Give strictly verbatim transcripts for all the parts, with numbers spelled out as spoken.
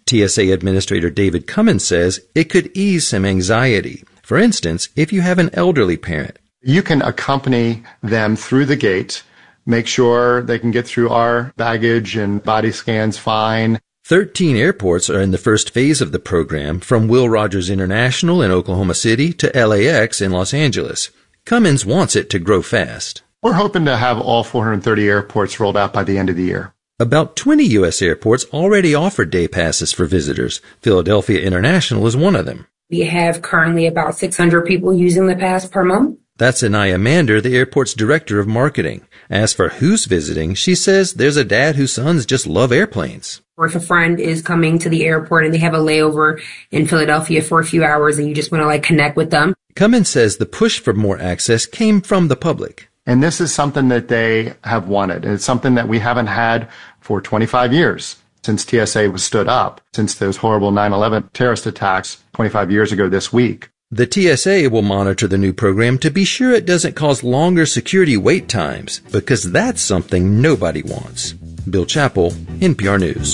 T S A Administrator David Cummins says it could ease some anxiety. For instance, if you have an elderly parent. You can accompany them through the gate, make sure they can get through our baggage and body scans fine. Thirteen airports are in the first phase of the program, from Will Rogers International in Oklahoma City to L A X in Los Angeles. Cummins wants it to grow fast. We're hoping to have all four hundred thirty airports rolled out by the end of the year. About twenty U S airports already offer day passes for visitors. Philadelphia International is one of them. We have currently about six hundred people using the pass per month. That's Anaya Mander, the airport's director of marketing. As for who's visiting, she says there's a dad whose sons just love airplanes. Or if a friend is coming to the airport and they have a layover in Philadelphia for a few hours and you just want to like connect with them. Cummins says the push for more access came from the public. And this is something that they have wanted. And it's something that we haven't had for twenty-five years since T S A was stood up, since those horrible nine eleven terrorist attacks twenty-five years ago this week. The T S A will monitor the new program to be sure it doesn't cause longer security wait times, because that's something nobody wants. Bill Chappell, N P R News.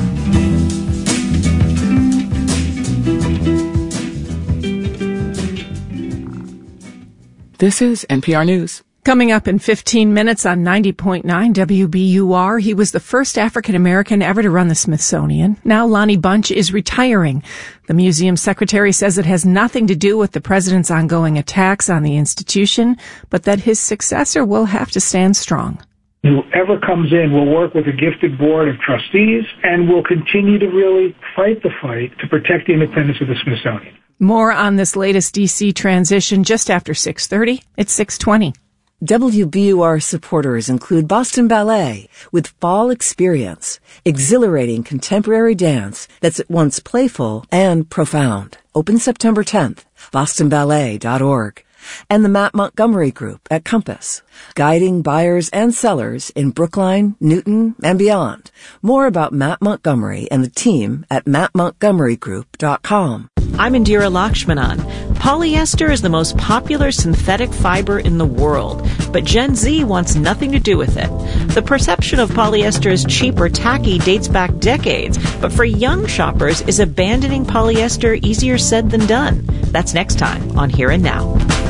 This is N P R News. Coming up in fifteen minutes on ninety point nine W B U R, he was the first African-American ever to run the Smithsonian. Now Lonnie Bunch is retiring. The museum secretary says it has nothing to do with the president's ongoing attacks on the institution, but that his successor will have to stand strong. Whoever comes in will work with a gifted board of trustees and will continue to really fight the fight to protect the independence of the Smithsonian. More on this latest D C transition just after six thirty. It's six twenty. W B U R supporters include Boston Ballet with Fall Experience, exhilarating contemporary dance that's at once playful and profound. Open September tenth, boston ballet dot org. And the Matt Montgomery Group at Compass, guiding buyers and sellers in Brookline, Newton, and beyond. More about Matt Montgomery and the team at matt montgomery group dot com. I'm Indira Lakshmanan. Polyester is the most popular synthetic fiber in the world, but Gen Z wants nothing to do with it. The perception of polyester as cheap or tacky dates back decades, but for young shoppers, is abandoning polyester easier said than done? That's next time on Here and Now.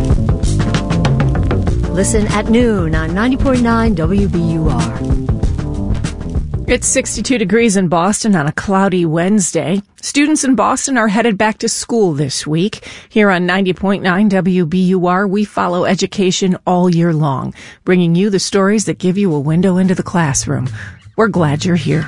Listen at noon on ninety point nine W B U R. It's sixty-two degrees in Boston on a cloudy Wednesday. Students in Boston are headed back to school this week. Here on ninety point nine W B U R, we follow education all year long, bringing you the stories that give you a window into the classroom. We're glad you're here.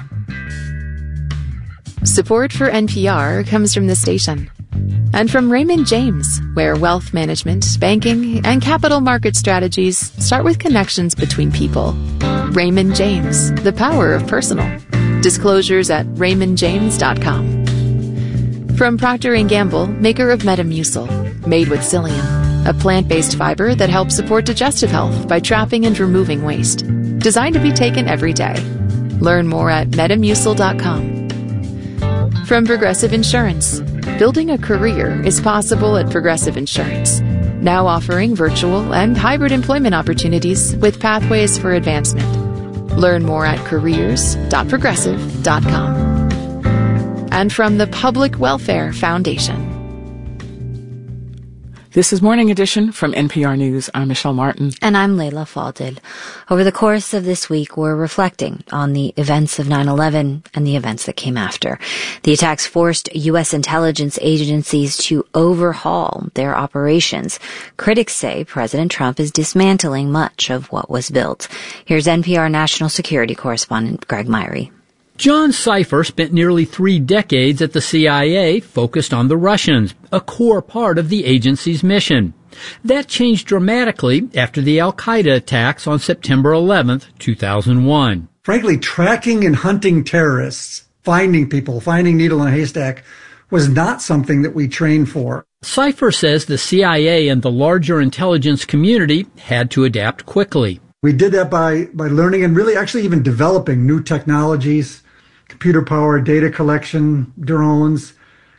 Support for N P R comes from the station and from Raymond James, where wealth management, banking, and capital market strategies start with connections between people. Raymond James, the power of personal. Disclosures at raymond james dot com. From Procter and Gamble, maker of Metamucil, made with psyllium, a plant-based fiber that helps support digestive health by trapping and removing waste. Designed to be taken every day. Learn more at metamucil dot com. From Progressive Insurance, building a career is possible at Progressive Insurance. Now offering virtual and hybrid employment opportunities with pathways for advancement. Learn more at careers dot progressive dot com. And from the Public Welfare Foundation. This is Morning Edition from N P R News. I'm Michelle Martin. And I'm Layla Falded. Over the course of this week, we're reflecting on the events of nine eleven and the events that came after. The attacks forced U S intelligence agencies to overhaul their operations. Critics say President Trump is dismantling much of what was built. Here's N P R national security correspondent Greg Myrie. John Cipher spent nearly three decades at the C I A focused on the Russians, a core part of the agency's mission. That changed dramatically after the Al-Qaeda attacks on September eleventh, two thousand one. Frankly, tracking and hunting terrorists, finding people, finding needle in a haystack, was not something that we trained for. Cipher says the C I A and the larger intelligence community had to adapt quickly. We did that by, by learning and really actually even developing new technologies, computer power, data collection, drones,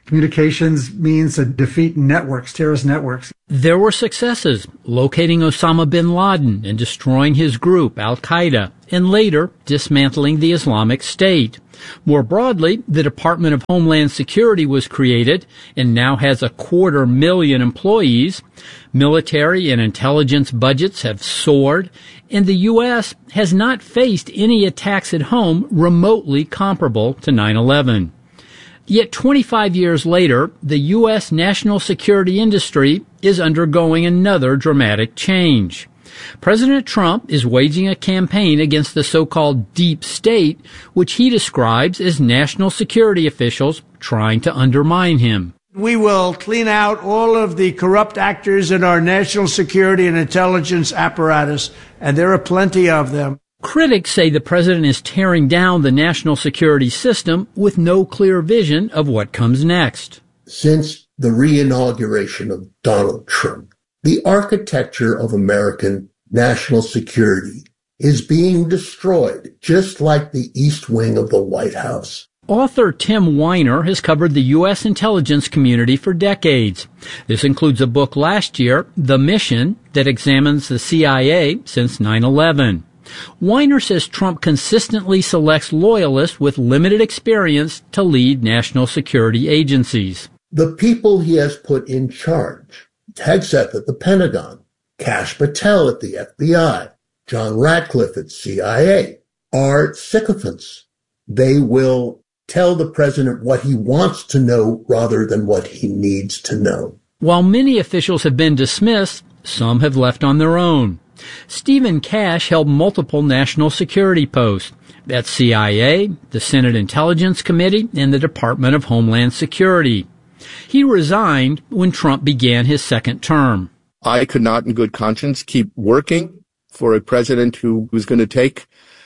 Communications means to defeat networks, terrorist networks. There were successes, locating Osama bin Laden and destroying his group, Al-Qaeda, and later dismantling the Islamic State. More broadly, the Department of Homeland Security was created and now has a quarter million employees. Military and intelligence budgets have soared, and the U S has not faced any attacks at home remotely comparable to nine eleven. Yet twenty-five years later, the U S national security industry is undergoing another dramatic change. President Trump is waging a campaign against the so-called deep state, which he describes as national security officials trying to undermine him. We will clean out all of the corrupt actors in our national security and intelligence apparatus, and there are plenty of them. Critics say the president is tearing down the national security system with no clear vision of what comes next. Since the re-inauguration of Donald Trump, the architecture of American national security is being destroyed, just like the East Wing of the White House. Author Tim Weiner has covered the U S intelligence community for decades. This includes a book last year, The Mission, that examines the C I A since nine eleven. Weiner says Trump consistently selects loyalists with limited experience to lead national security agencies. The people he has put in charge, Hegseth at the Pentagon, Kash Patel at the F B I, John Ratcliffe at C I A, are sycophants. They will tell the president what he wants to know rather than what he needs to know. While many officials have been dismissed, some have left on their own. Stephen Kash held multiple national security posts at C I A, the Senate Intelligence Committee, and the Department of Homeland Security. He resigned when Trump began his second term. I could not in good conscience keep working for a president who was going to take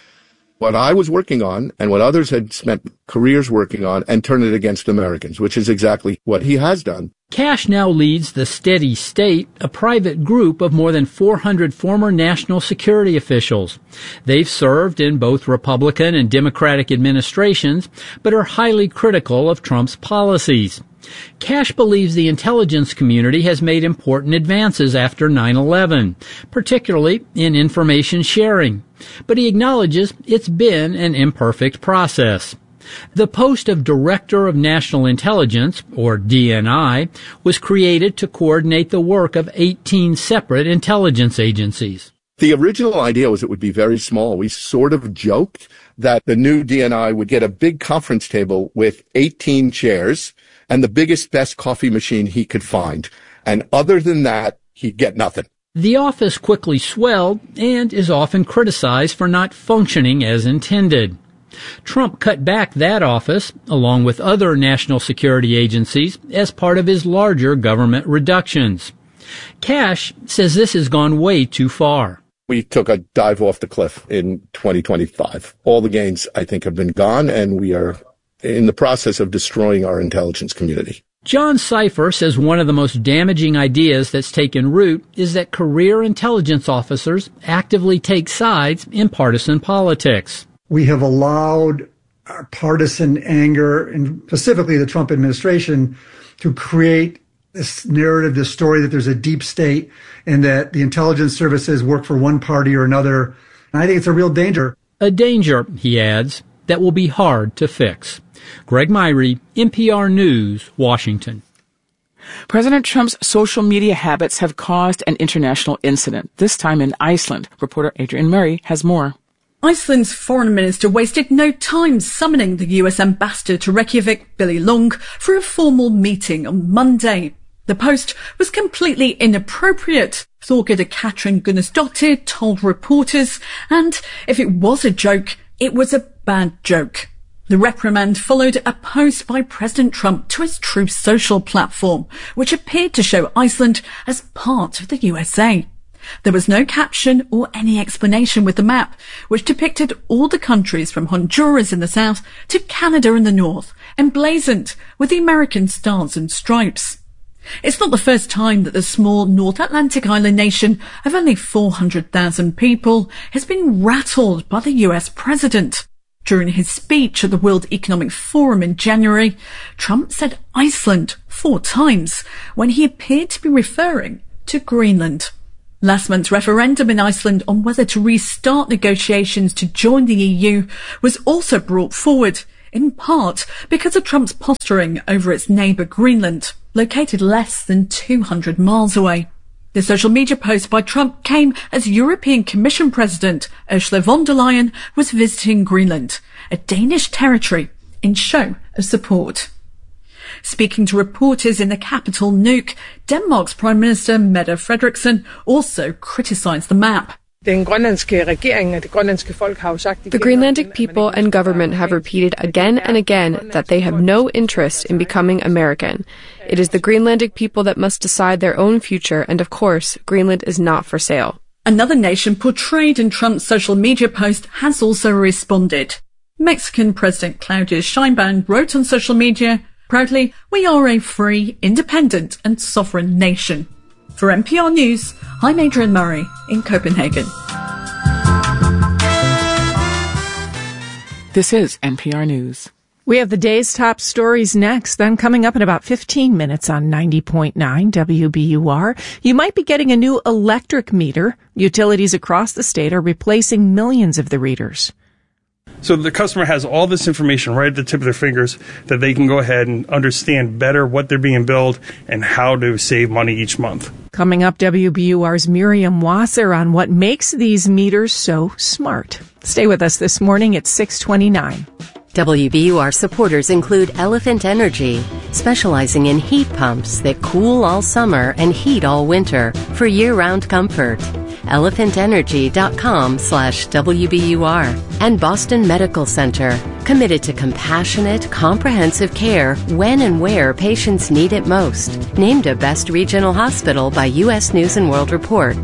what I was working on and what others had spent careers working on and turn it against Americans, which is exactly what he has done. Kash now leads the Steady State, a private group of more than four hundred former national security officials. They've served in both Republican and Democratic administrations, but are highly critical of Trump's policies. Kash believes the intelligence community has made important advances after nine eleven, particularly in information sharing, but he acknowledges it's been an imperfect process. The post of Director of National Intelligence, or D N I, was created to coordinate the work of eighteen separate intelligence agencies. The original idea was it would be very small. We sort of joked that the new D N I would get a big conference table with eighteen chairs and the biggest, best coffee machine he could find. And other than that, he'd get nothing. The office quickly swelled and is often criticized for not functioning as intended. Trump cut back that office, along with other national security agencies, as part of his larger government reductions. Kash says this has gone way too far. We took a dive off the cliff in twenty twenty-five. All the gains, I think, have been gone, and we are in the process of destroying our intelligence community. John Cipher says one of the most damaging ideas that's taken root is that career intelligence officers actively take sides in partisan politics. We have allowed our partisan anger, and specifically the Trump administration, to create this narrative, this story that there's a deep state and that the intelligence services work for one party or another. And I think it's a real danger. A danger, he adds, that will be hard to fix. Greg Myrie, N P R News, Washington. President Trump's social media habits have caused an international incident, this time in Iceland. Reporter Adrian Murray has more. Iceland's foreign minister wasted no time summoning the U S ambassador to Reykjavik, Billy Long, for a formal meeting on Monday. The post was completely inappropriate, Thorgerður Katrín Gunnarsdóttir told reporters, and if it was a joke, it was a bad joke. The reprimand followed a post by President Trump to his Truth Social platform, which appeared to show Iceland as part of the U S A. There was no caption or any explanation with the map, which depicted all the countries from Honduras in the south to Canada in the north, emblazoned with the American stars and stripes. It's not the first time that the small North Atlantic island nation of only four hundred thousand people has been rattled by the U S president. During his speech at the World Economic Forum in January, Trump said Iceland four times when he appeared to be referring to Greenland. Last month's referendum in Iceland on whether to restart negotiations to join the E U was also brought forward, in part because of Trump's posturing over its neighbour Greenland, located less than two hundred miles away. The social media post by Trump came as European Commission President Ursula von der Leyen was visiting Greenland, a Danish territory, in show of support. Speaking to reporters in the capital Nuuk, Denmark's Prime Minister Mette Frederiksen also criticised the map. The Greenlandic people and government have repeated again and again that they have no interest in becoming American. It is the Greenlandic people that must decide their own future, and of course, Greenland is not for sale. Another nation portrayed in Trump's social media post has also responded. Mexican President Claudia Sheinbaum wrote on social media, "Proudly, we are a free, independent and sovereign nation." For N P R News, I'm Adrian Murray in Copenhagen. This is N P R News. We have the day's top stories next, then coming up in about fifteen minutes on ninety point nine W B U R. You might be getting a new electric meter. Utilities across the state are replacing millions of the readers. So the customer has all this information right at the tip of their fingers that they can go ahead and understand better what they're being billed and how to save money each month. Coming up, W B U R's Miriam Wasser on what makes these meters so smart. Stay with us this morning at six twenty-nine. W B U R supporters include Elephant Energy, specializing in heat pumps that cool all summer and heat all winter for year-round comfort. elephant energy dot com slash W B U R. And Boston Medical Center, committed to compassionate, comprehensive care when and where patients need it most. Named a Best Regional Hospital by U S News and World Report.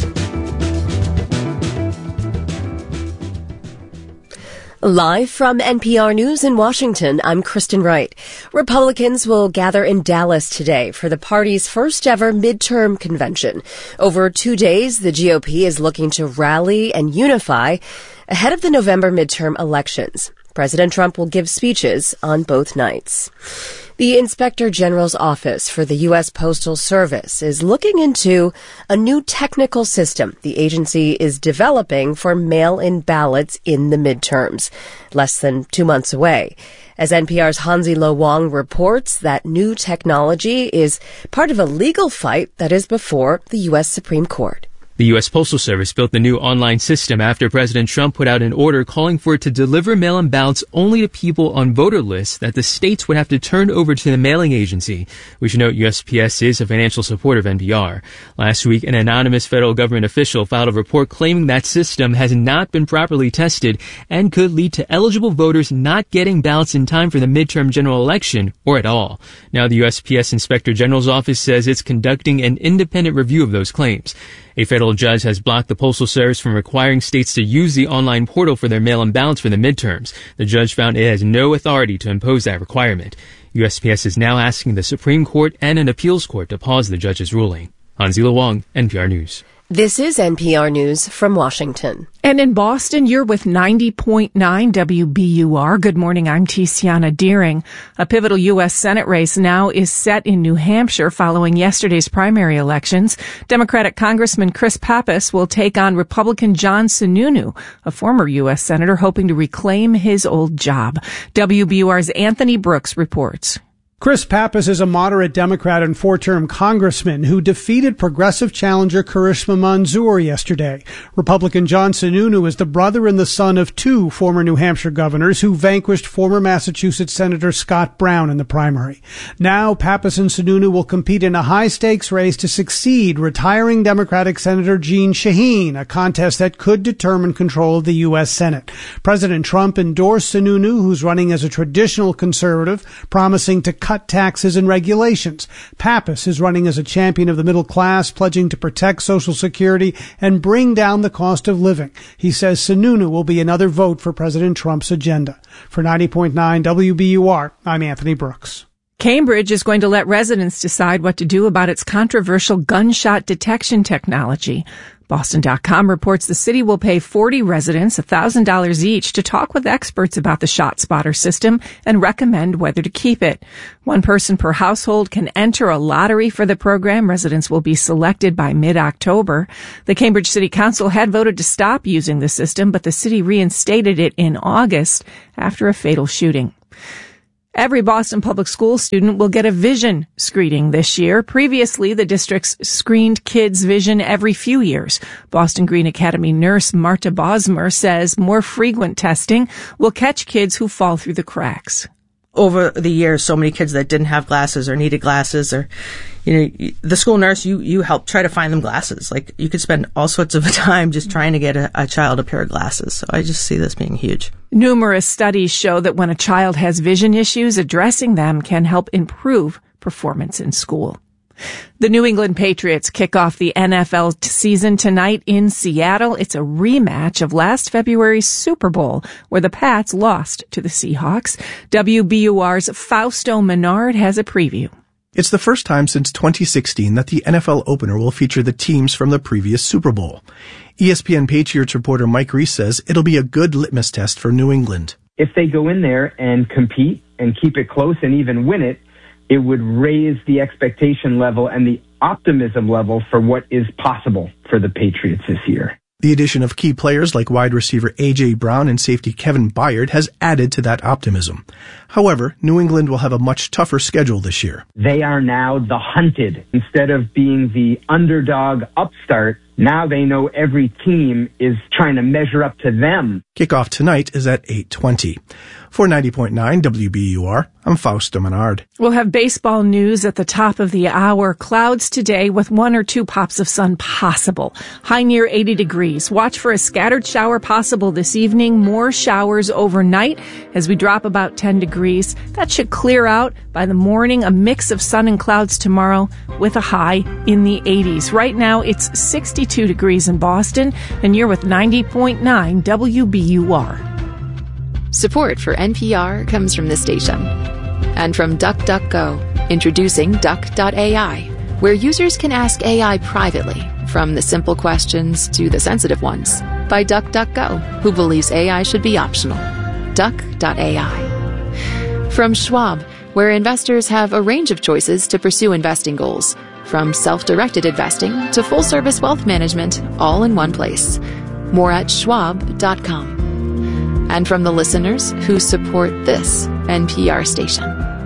Live from N P R News in Washington, I'm Kristen Wright. Republicans will gather in Dallas today for the party's first ever midterm convention. Over two days, the G O P is looking to rally and unify ahead of the November midterm elections. President Trump will give speeches on both nights. The Inspector General's Office for the U S Postal Service is looking into a new technical system the agency is developing for mail-in ballots in the midterms, less than two months away. As N P R's Hansi Lo Wang reports, that new technology is part of a legal fight that is before the U S Supreme Court. The U S Postal Service built the new online system after President Trump put out an order calling for it to deliver mail-in ballots only to people on voter lists that the states would have to turn over to the mailing agency. We should note U S P S is a financial supporter of N P R. Last week, an anonymous federal government official filed a report claiming that system has not been properly tested and could lead to eligible voters not getting ballots in time for the midterm general election or at all. Now, the U S P S Inspector General's office says it's conducting an independent review of those claims. A federal judge has blocked the Postal Service from requiring states to use the online portal for their mail-in ballots for the midterms. The judge found it has no authority to impose that requirement. U S P S is now asking the Supreme Court and an appeals court to pause the judge's ruling. Hansi Lo Wang, N P R News. This is N P R News from Washington. And in Boston, you're with ninety point nine W B U R. Good morning, I'm Tiziana Deering. A pivotal U S Senate race now is set in New Hampshire following yesterday's primary elections. Democratic Congressman Chris Pappas will take on Republican John Sununu, a former U S Senator hoping to reclaim his old job. W B U R's Anthony Brooks reports. Chris Pappas is a moderate Democrat and four-term congressman who defeated progressive challenger Karishma Manzoor yesterday. Republican John Sununu is the brother and the son of two former New Hampshire governors who vanquished former Massachusetts Senator Scott Brown in the primary. Now, Pappas and Sununu will compete in a high-stakes race to succeed retiring Democratic Senator Jeanne Shaheen, a contest that could determine control of the U S Senate. President Trump endorsed Sununu, who's running as a traditional conservative, promising to cut taxes and regulations. Pappas is running as a champion of the middle class, pledging to protect Social Security and bring down the cost of living. He says Sununu will be another vote for President Trump's agenda. For ninety point nine W B U R, I'm Anthony Brooks. Cambridge is going to let residents decide what to do about its controversial gunshot detection technology. Boston dot com reports the city will pay forty residents one thousand dollars each to talk with experts about the ShotSpotter system and recommend whether to keep it. One person per household can enter a lottery for the program. Residents will be selected by mid-October. The Cambridge City Council had voted to stop using the system, but the city reinstated it in August after a fatal shooting. Every Boston Public School student will get a vision screening this year. Previously, the district's screened kids' vision every few years. Boston Green Academy nurse Marta Bosmer says more frequent testing will catch kids who fall through the cracks. Over the years, so many kids that didn't have glasses or needed glasses, or, you know, the school nurse, you, you help try to find them glasses. Like, you could spend all sorts of time just trying to get a, a child a pair of glasses. So I just see this being huge. Numerous studies show that when a child has vision issues, addressing them can help improve performance in school. The New England Patriots kick off the N F L season tonight in Seattle. It's a rematch of last February's Super Bowl, where the Pats lost to the Seahawks. W B U R's Fausto Menard has a preview. It's the first time since twenty sixteen that the N F L opener will feature the teams from the previous Super Bowl. E S P N Patriots reporter Mike Reese says it'll be a good litmus test for New England. If they go in there and compete and keep it close and even win it, it would raise the expectation level and the optimism level for what is possible for the Patriots this year. The addition of key players like wide receiver A J. Brown and safety Kevin Byard has added to that optimism. However, New England will have a much tougher schedule this year. They are now the hunted. Instead of being the underdog upstart, now they know every team is trying to measure up to them. Kickoff tonight is at eight twenty. For ninety point nine W B U R, I'm Fausto Menard. We'll have baseball news at the top of the hour. Clouds today with one or two pops of sun possible. High near eighty degrees. Watch for a scattered shower possible this evening. More showers overnight as we drop about ten degrees. That should clear out by the morning. A mix of sun and clouds tomorrow with a high in the eighties. Right now it's sixty-two degrees in Boston, and you're with ninety point nine W B U R. Support for N P R comes from this station. And from DuckDuckGo, introducing Duck dot A I, where users can ask A I privately, from the simple questions to the sensitive ones, by DuckDuckGo, who believes A I should be optional. Duck dot A I. From Schwab, where investors have a range of choices to pursue investing goals, from self-directed investing to full-service wealth management, all in one place. More at schwab dot com. And from the listeners who support this N P R station.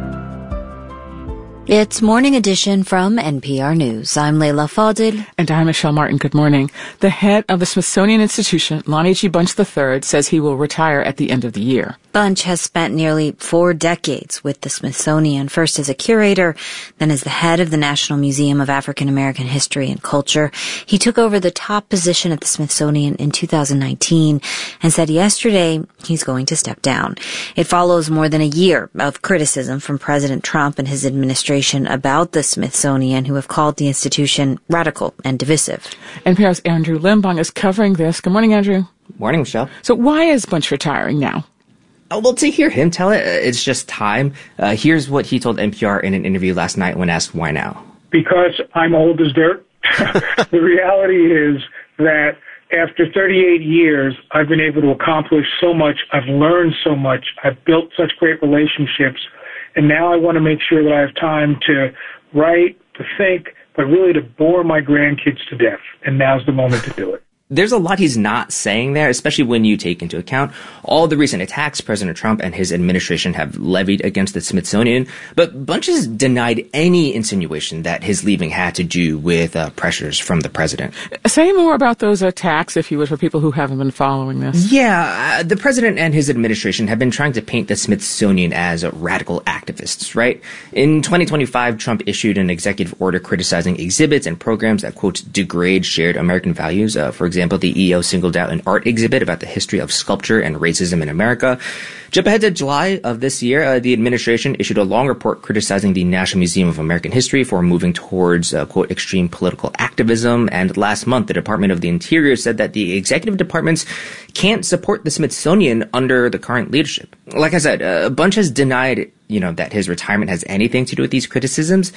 It's Morning Edition from N P R News. I'm Leila Fadil. And I'm Michelle Martin. Good morning. The head of the Smithsonian Institution, Lonnie G. Bunch the third, says he will retire at the end of the year. Bunch has spent nearly four decades with the Smithsonian, first as a curator, then as the head of the National Museum of African American History and Culture. He took over the top position at the Smithsonian in two thousand nineteen and said yesterday he's going to step down. It follows more than a year of criticism from President Trump and his administration about the Smithsonian, who have called the institution radical and divisive. N P R's Andrew Limbong is covering this. Good morning, Andrew. Morning, Michelle. So why is Bunch retiring now? Oh, well, to hear him tell it, it's just time. Uh, here's what he told N P R in an interview last night when asked why now. Because I'm old as dirt. The reality is that after thirty-eight years, I've been able to accomplish so much. I've learned so much. I've built such great relationships. And now I want to make sure that I have time to write, to think, but really to bore my grandkids to death. And now's the moment to do it. There's a lot he's not saying there, especially when you take into account all the recent attacks President Trump and his administration have levied against the Smithsonian. But Bunch has denied any insinuation that his leaving had to do with uh, pressures from the president. Say more about those attacks, if you would, for people who haven't been following this. Yeah, uh, the president and his administration have been trying to paint the Smithsonian as radical activists, right? In twenty twenty-five, Trump issued an executive order criticizing exhibits and programs that, quote, degrade shared American values. Uh, for example, the E O singled out an art exhibit about the history of sculpture and racism in America. Jump ahead to July of this year, uh, the administration issued a long report criticizing the National Museum of American History for moving towards, uh, quote, extreme political activism. And last month, the Department of the Interior said that the executive departments can't support the Smithsonian under the current leadership. Like I said, uh, Bunch has denied, you know, that his retirement has anything to do with these criticisms.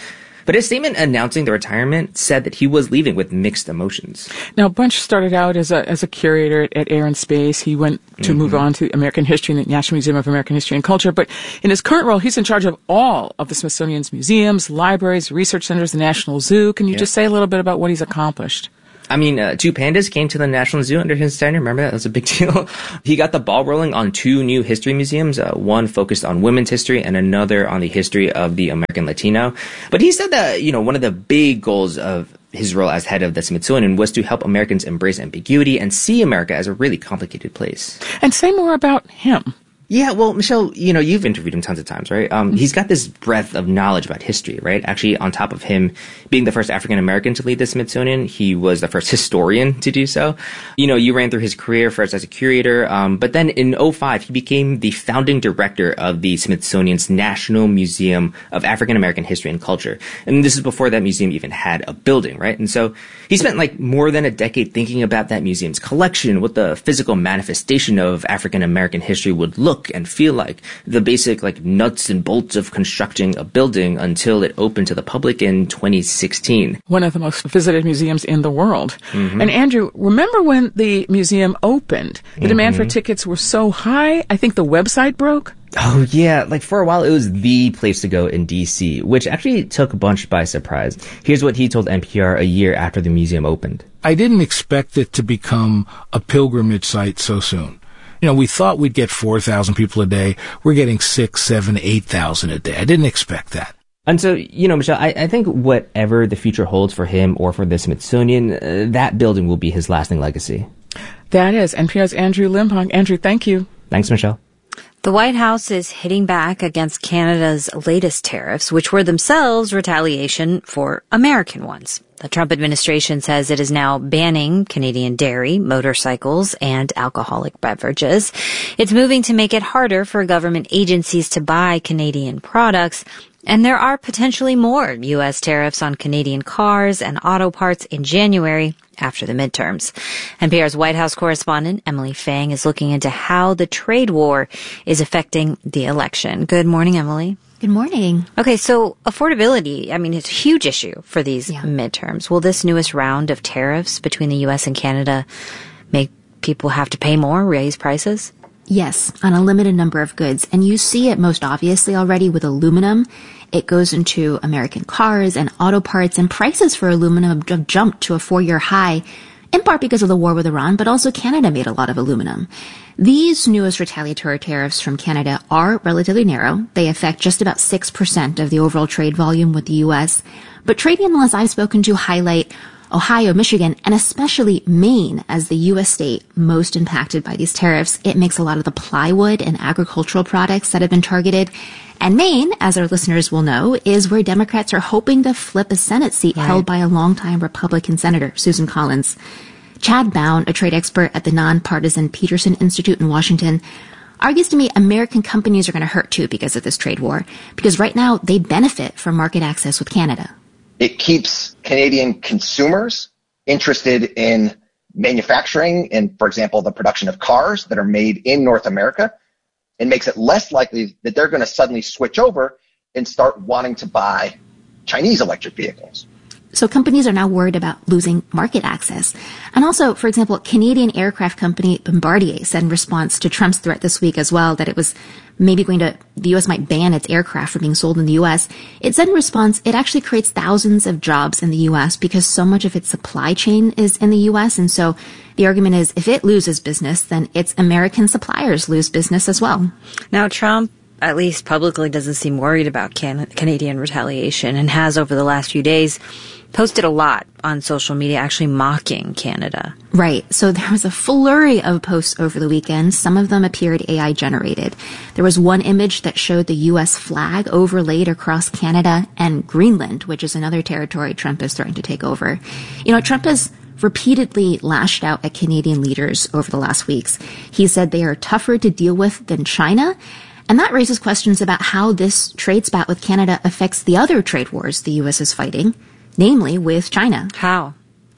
But his statement announcing the retirement said that he was leaving with mixed emotions. Now, Bunch started out as a as a curator at, at Air and Space. He went to mm-hmm. move on to American History and the National Museum of American History and Culture. But in his current role, he's in charge of all of the Smithsonian's museums, libraries, research centers, the National Zoo. Can you yeah. just say a little bit about what he's accomplished? I mean, uh, two pandas came to the National Zoo under his tenure. Remember that? That was a big deal. He got the ball rolling on two new history museums, uh, one focused on women's history and another on the history of the American Latino. But he said that, you know, one of the big goals of his role as head of the Smithsonian was to help Americans embrace ambiguity and see America as a really complicated place. And say more about him. Yeah, well, Michelle, you know, you've interviewed him tons of times, right? Um, he's got this breadth of knowledge about history, right? Actually, on top of him being the first African-American to lead the Smithsonian, he was the first historian to do so. You know, you ran through his career first as a curator, um, but then in oh five, he became the founding director of the Smithsonian's National Museum of African-American History and Culture. And this is before that museum even had a building, right? And so he spent like more than a decade thinking about that museum's collection, what the physical manifestation of African-American history would look and feel like, the basic like nuts and bolts of constructing a building until it opened to the public in twenty sixteen. One of the most visited museums in the world. Mm-hmm. And Andrew, remember when the museum opened? The mm-hmm. demand for tickets were so high, I think the website broke? Oh, yeah. Like, for a while, it was the place to go in D C, which actually took Bunch by surprise. Here's what he told N P R a year after the museum opened. I didn't expect it to become a pilgrimage site so soon. You know, we thought we'd get four thousand people a day. We're getting six, seven, eight thousand a day. I didn't expect that. And so, you know, Michelle, I, I think whatever the future holds for him or for the Smithsonian, uh, that building will be his lasting legacy. That is N P R's Andrew Limbong. Andrew, thank you. Thanks, Michelle. The White House is hitting back against Canada's latest tariffs, which were themselves retaliation for American ones. The Trump administration says it is now banning Canadian dairy, motorcycles, and alcoholic beverages. It's moving to make it harder for government agencies to buy Canadian products. And there are potentially more U S tariffs on Canadian cars and auto parts in January after the midterms. N P R's White House correspondent Emily Fang is looking into how the trade war is affecting the election. Good morning, Emily. Good morning. Okay, so affordability, I mean, it's a huge issue for these yeah. midterms. Will this newest round of tariffs between the U S and Canada make people have to pay more, raise prices? Yes, on a limited number of goods. And you see it most obviously already with aluminum. It goes into American cars and auto parts, and prices for aluminum have jumped to a four-year high, in part because of the war with Iran, but also Canada made a lot of aluminum. These newest retaliatory tariffs from Canada are relatively narrow. They affect just about six percent of the overall trade volume with the U S. But trade analysts I've spoken to highlight Ohio, Michigan, and especially Maine as the U S state most impacted by these tariffs. It makes a lot of the plywood and agricultural products that have been targeted. And Maine, as our listeners will know, is where Democrats are hoping to flip a Senate seat right. held by a longtime Republican Senator, Susan Collins. Chad Bown, a trade expert at the nonpartisan Peterson Institute in Washington, argues to me American companies are going to hurt too because of this trade war, because right now they benefit from market access with Canada. It keeps Canadian consumers interested in manufacturing and, for example, the production of cars that are made in North America, and makes it less likely that they're going to suddenly switch over and start wanting to buy Chinese electric vehicles. So companies are now worried about losing market access. And also, for example, Canadian aircraft company Bombardier said in response to Trump's threat this week as well that it was maybe going to, the U S might ban its aircraft from being sold in the U S. It said in response, it actually creates thousands of jobs in the U S because so much of its supply chain is in the U S. And so the argument is if it loses business, then its American suppliers lose business as well. Now, Trump, at least publicly, doesn't seem worried about can- Canadian retaliation and has over the last few days posted a lot on social media actually mocking Canada. Right. So there was a flurry of posts over the weekend. Some of them appeared A I generated. There was one image that showed the U S flag overlaid across Canada and Greenland, which is another territory Trump is threatening to take over. You know, Trump has repeatedly lashed out at Canadian leaders over the last weeks. He said they are tougher to deal with than China. And that raises questions about how this trade spat with Canada affects the other trade wars the U S is fighting, namely with China. How?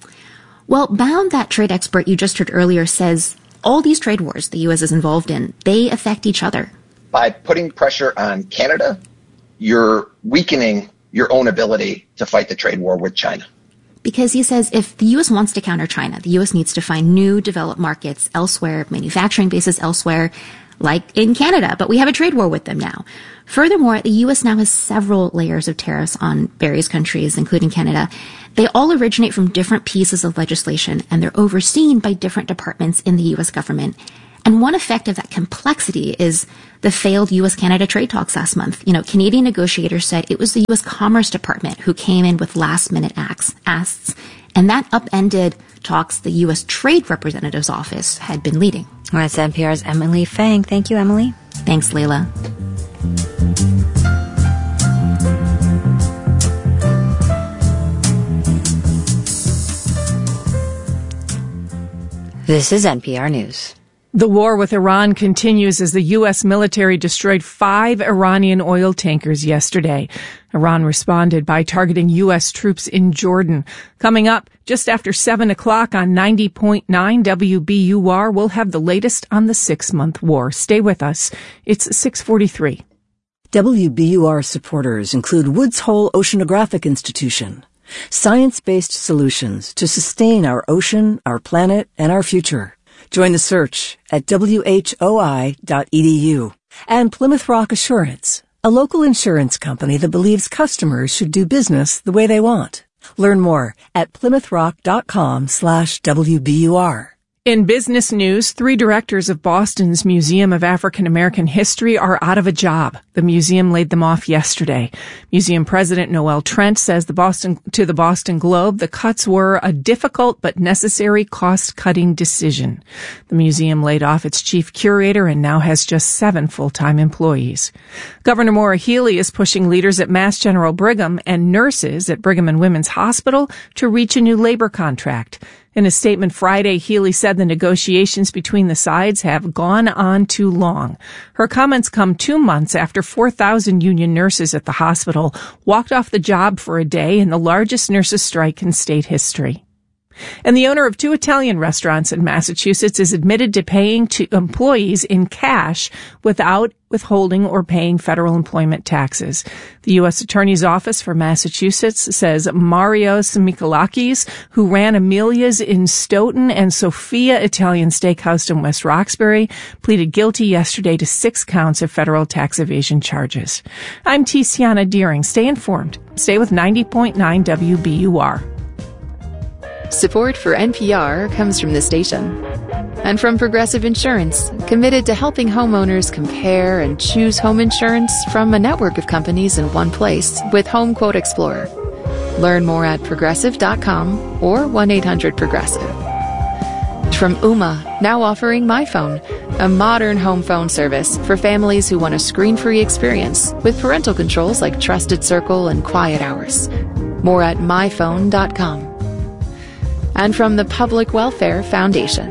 Well, Bound, that trade expert you just heard earlier, says all these trade wars the U S is involved in, they affect each other. By putting pressure on Canada, you're weakening your own ability to fight the trade war with China. Because he says if the U S wants to counter China, the U S needs to find new developed markets elsewhere, manufacturing bases elsewhere, like in Canada, but we have a trade war with them now. Furthermore, the U S now has several layers of tariffs on various countries, including Canada. They all originate from different pieces of legislation, and they're overseen by different departments in the U S government. And one effect of that complexity is the failed U S Canada trade talks last month. You know, Canadian negotiators said it was the U S Commerce Department who came in with last-minute asks, and that upended talks the U S Trade Representative's office had been leading. Well, that's N P R's Emily Fang. Thank you, Emily. Thanks, Layla. This is N P R News. The war with Iran continues as the U S military destroyed five Iranian oil tankers yesterday. Iran responded by targeting U S troops in Jordan. Coming up just after seven o'clock on ninety point nine W B U R, we'll have the latest on the six-month war. Stay with us. It's six forty-three. W B U R supporters include Woods Hole Oceanographic Institution, science-based solutions to sustain our ocean, our planet, and our future. Join the search at W H O I dot E D U. And Plymouth Rock Assurance, a local insurance company that believes customers should do business the way they want. Learn more at plymouth rock dot com slash W B U R. In business news, three directors of Boston's Museum of African American History are out of a job. The museum laid them off yesterday. Museum President Noel Trent says the Boston to the Boston Globe the cuts were a difficult but necessary cost-cutting decision. The museum laid off its chief curator and now has just seven full-time employees. Governor Maura Healey is pushing leaders at Mass General Brigham and nurses at Brigham and Women's Hospital to reach a new labor contract. In a statement Friday, Healey said the negotiations between the sides have gone on too long. Her comments come two months after four thousand union nurses at the hospital walked off the job for a day in the largest nurses' strike in state history. And the owner of two Italian restaurants in Massachusetts is admitted to paying to employees in cash without withholding or paying federal employment taxes. The U S Attorney's Office for Massachusetts says Marios Michalakis, who ran Amelia's in Stoughton and Sophia Italian Steakhouse in West Roxbury, pleaded guilty yesterday to six counts of federal tax evasion charges. I'm Tiziana Deering. Stay informed. Stay with ninety point nine W B U R. Support for N P R comes from the station and from Progressive Insurance, committed to helping homeowners compare and choose home insurance from a network of companies in one place with Home Quote Explorer. Learn more at progressive dot com or one eight hundred progressive. From Ooma, now offering MyPhone, a modern home phone service for families who want a screen-free experience with parental controls like Trusted Circle and Quiet Hours. More at my phone dot com. And from the Public Welfare Foundation.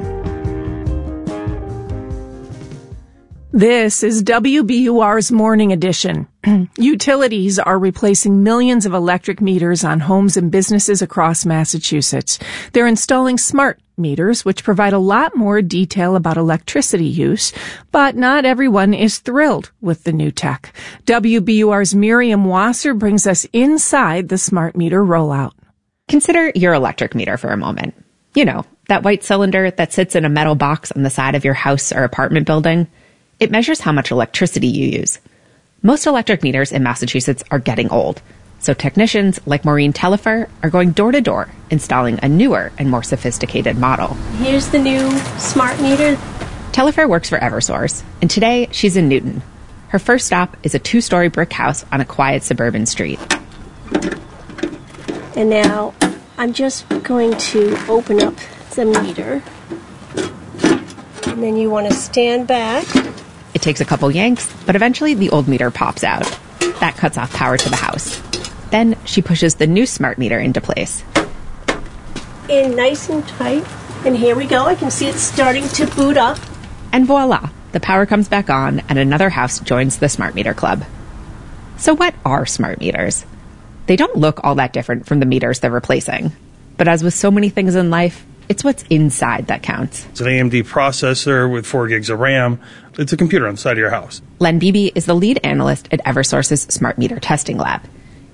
This is W B U R's Morning Edition. Utilities are replacing millions of electric meters on homes and businesses across Massachusetts. They're installing smart meters, which provide a lot more detail about electricity use, but not everyone is thrilled with the new tech. W B U R's Miriam Wasser brings us inside the smart meter rollout. Consider your electric meter for a moment. You know, that white cylinder that sits in a metal box on the side of your house or apartment building. It measures how much electricity you use. Most electric meters in Massachusetts are getting old, so technicians like Maureen Tellifer are going door to door installing a newer and more sophisticated model. Here's the new smart meter. Tellifer works for Eversource, and today she's in Newton. Her first stop is a two-story brick house on a quiet suburban street. And now I'm just going to open up the meter. And then you want to stand back. It takes a couple yanks, but eventually the old meter pops out. That cuts off power to the house. Then she pushes the new smart meter into place. In nice and tight. And here we go. I can see it starting to boot up. And voila, the power comes back on and another house joins the smart meter club. So what are smart meters? They don't look all that different from the meters they're replacing. But as with so many things in life, it's what's inside that counts. It's an A M D processor with four gigs of RAM. It's a computer on the side of your house. Len Beebe is the lead analyst at Eversource's Smart Meter Testing Lab.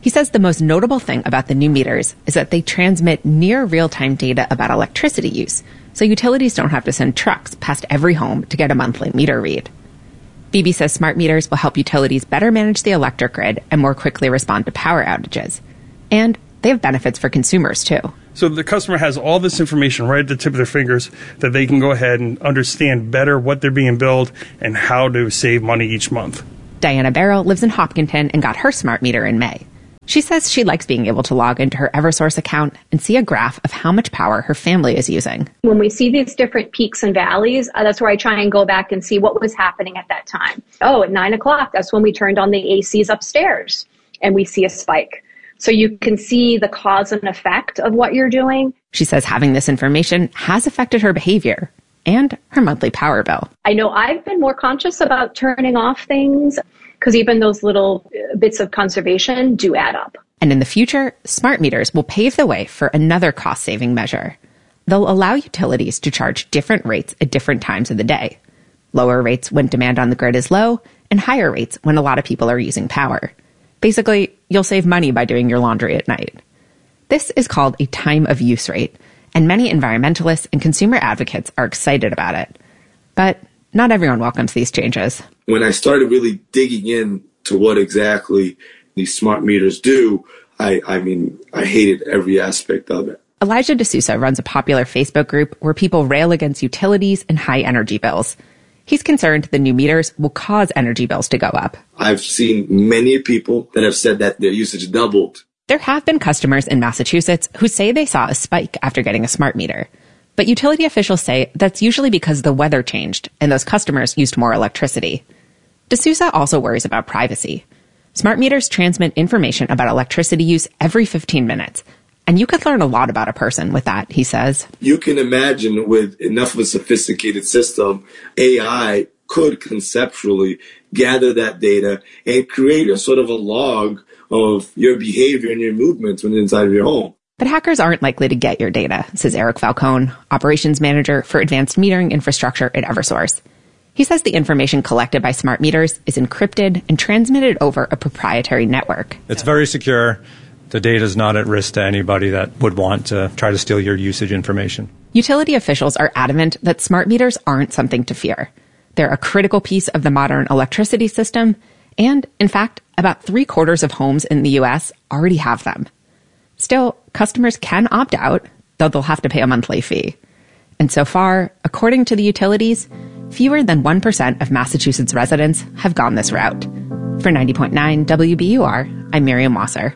He says the most notable thing about the new meters is that they transmit near real-time data about electricity use, so utilities don't have to send trucks past every home to get a monthly meter read. Beebe says smart meters will help utilities better manage the electric grid and more quickly respond to power outages. And they have benefits for consumers, too. So the customer has all this information right at the tip of their fingers that they can go ahead and understand better what they're being billed and how to save money each month. Diana Barrow lives in Hopkinton and got her smart meter in May. She says she likes being able to log into her Eversource account and see a graph of how much power her family is using. When we see these different peaks and valleys, uh, that's where I try and go back and see what was happening at that time. Oh, at nine o'clock, that's when we turned on the A Cs upstairs, and we see a spike. So you can see the cause and effect of what you're doing. She says having this information has affected her behavior and her monthly power bill. I know I've been more conscious about turning off things, because even those little bits of conservation do add up. And in the future, smart meters will pave the way for another cost-saving measure. They'll allow utilities to charge different rates at different times of the day. Lower rates when demand on the grid is low, and higher rates when a lot of people are using power. Basically, you'll save money by doing your laundry at night. This is called a time of use rate, and many environmentalists and consumer advocates are excited about it. But not everyone welcomes these changes. When I started really digging in to what exactly these smart meters do, I, I mean, I hated every aspect of it. Elijah D'Souza runs a popular Facebook group where people rail against utilities and high energy bills. He's concerned the new meters will cause energy bills to go up. I've seen many people that have said that their usage doubled. There have been customers in Massachusetts who say they saw a spike after getting a smart meter. But utility officials say that's usually because the weather changed and those customers used more electricity. D'Souza also worries about privacy. Smart meters transmit information about electricity use every fifteen minutes. And you could learn a lot about a person with that, he says. You can imagine with enough of a sophisticated system, A I could conceptually gather that data and create a sort of a log of your behavior and your movements when you're inside of your home. But hackers aren't likely to get your data, says Eric Falcone, operations manager for advanced metering infrastructure at Eversource. He says the information collected by smart meters is encrypted and transmitted over a proprietary network. It's very secure. The data is not at risk to anybody that would want to try to steal your usage information. Utility officials are adamant that smart meters aren't something to fear. They're a critical piece of the modern electricity system, and, in fact, about three quarters of homes in the U S already have them. Still, customers can opt out, though they'll have to pay a monthly fee. And so far, according to the utilities, fewer than one percent of Massachusetts residents have gone this route. For ninety point nine W B U R, I'm Miriam Wasser.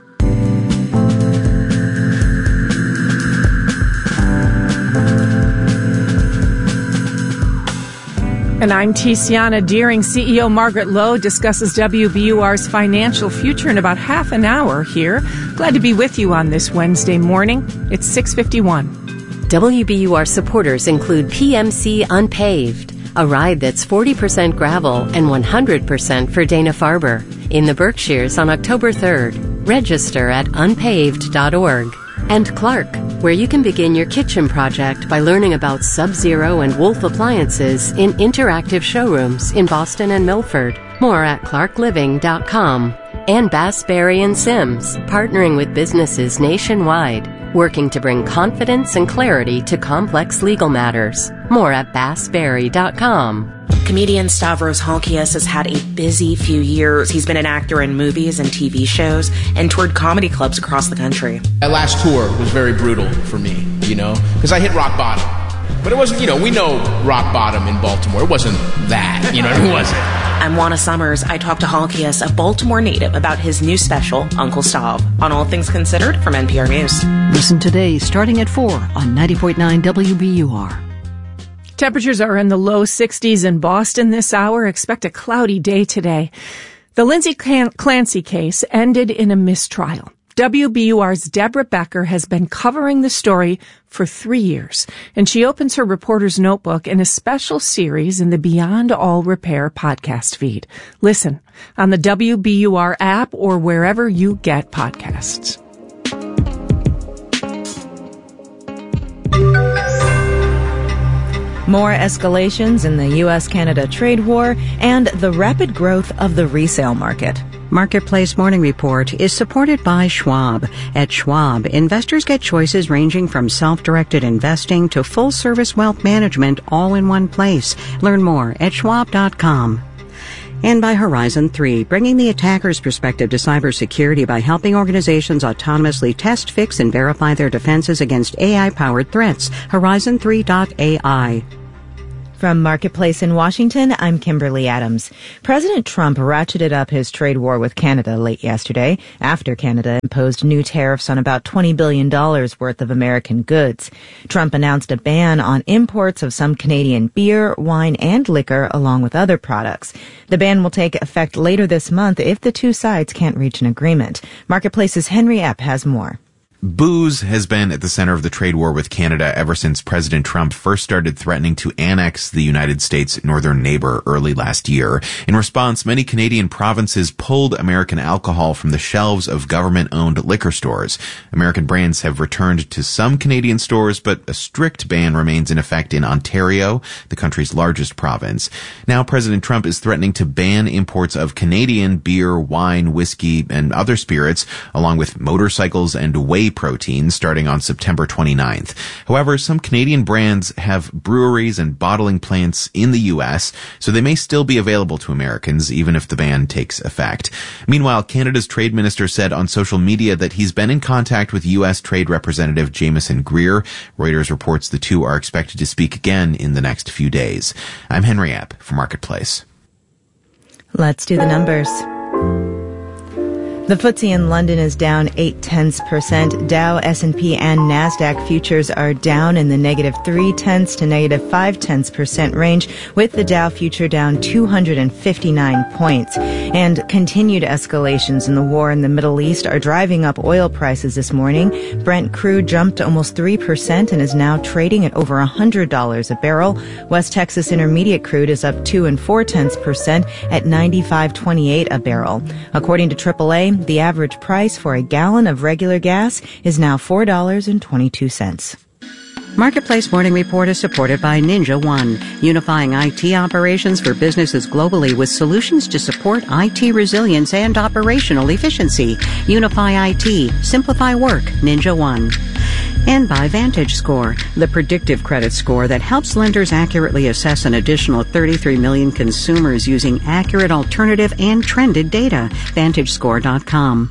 And I'm Tiziana Deering. C E O Margaret Lowe discusses W B U R's financial future in about half an hour here. Glad to be with you on this Wednesday morning. It's six fifty-one. W B U R supporters include P M C Unpaved, a ride that's forty percent gravel and one hundred percent for Dana-Farber in the Berkshires on October third. Register at unpaved dot org. And Clark, where you can begin your kitchen project by learning about Sub-Zero and Wolf appliances in interactive showrooms in Boston and Milford. More at clark living dot com. And Bass, Berry and Sims, partnering with businesses nationwide, working to bring confidence and clarity to complex legal matters. More at bass berry dot com. Comedian Stavros Halkias has had a busy few years. He's been an actor in movies and T V shows and toured comedy clubs across the country. That last tour was very brutal for me, you know, because I hit rock bottom. But it wasn't, you know, we know rock bottom in Baltimore. It wasn't that, you know, it wasn't. I'm Juana Summers. I talked to Halkias, a Baltimore native, about his new special, Uncle Stav, on All Things Considered from N P R News. Listen today starting at four on ninety point nine W B U R. Temperatures are in the low sixties in Boston this hour. Expect a cloudy day today. The Lindsay Clancy case ended in a mistrial. W B U R's Deborah Becker has been covering the story for three years, and she opens her reporter's notebook in a special series in the Beyond All Repair podcast feed. Listen on the W B U R app or wherever you get podcasts. More escalations in the U S Canada trade war and the rapid growth of the resale market. Marketplace Morning Report is supported by Schwab. At Schwab, investors get choices ranging from self-directed investing to full-service wealth management all in one place. Learn more at schwab dot com. And by Horizon three, bringing the attacker's perspective to cybersecurity by helping organizations autonomously test, fix, and verify their defenses against A I-powered threats. Horizon three dot A I. From Marketplace in Washington, I'm Kimberly Adams. President Trump ratcheted up his trade war with Canada late yesterday after Canada imposed new tariffs on about twenty billion dollars worth of American goods. Trump announced a ban on imports of some Canadian beer, wine, and liquor, along with other products. The ban will take effect later this month if the two sides can't reach an agreement. Marketplace's Henry Epp has more. Booze has been at the center of the trade war with Canada ever since President Trump first started threatening to annex the United States' northern neighbor early last year. In response, many Canadian provinces pulled American alcohol from the shelves of government-owned liquor stores. American brands have returned to some Canadian stores, but a strict ban remains in effect in Ontario, the country's largest province. Now President Trump is threatening to ban imports of Canadian beer, wine, whiskey, and other spirits, along with motorcycles and whey protein starting on September twenty-ninth. However, some Canadian brands have breweries and bottling plants in the U S, so they may still be available to Americans even if the ban takes effect. Meanwhile, Canada's trade minister said on social media that he's been in contact with U S Trade Representative Jameson Greer. Reuters reports the two are expected to speak again in the next few days. I'm Henry Epp for Marketplace. Let's do the numbers. The F T S E in London is down eight tenths percent. Dow, S and P, and NASDAQ futures are down in the negative three tenths to negative five tenths percent range, with the Dow future down two hundred fifty-nine points. And continued escalations in the war in the Middle East are driving up oil prices this morning. Brent crude jumped almost three percent and is now trading at over one hundred dollars a barrel. West Texas Intermediate crude is up two and four tenths percent at ninety-five twenty-eight a barrel. According to triple A, the average price for a gallon of regular gas is now four dollars and twenty-two cents. Marketplace Morning Report is supported by Ninja One, unifying I T operations for businesses globally with solutions to support I T resilience and operational efficiency. Unify I T, simplify work, Ninja One. And by VantageScore, the predictive credit score that helps lenders accurately assess an additional thirty-three million consumers using accurate alternative and trended data. Vantage Score dot com.